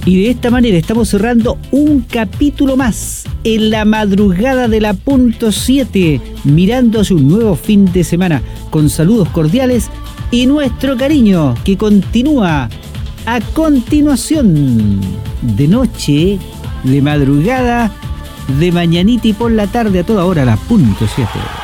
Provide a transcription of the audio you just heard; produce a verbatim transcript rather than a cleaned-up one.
Y de esta manera estamos cerrando un capítulo más en la madrugada de la punto siete, mirando hacia un nuevo fin de semana, con saludos cordiales y nuestro cariño que continúa a continuación, de noche, de madrugada, de mañanita y por la tarde, a toda hora, la punto siete.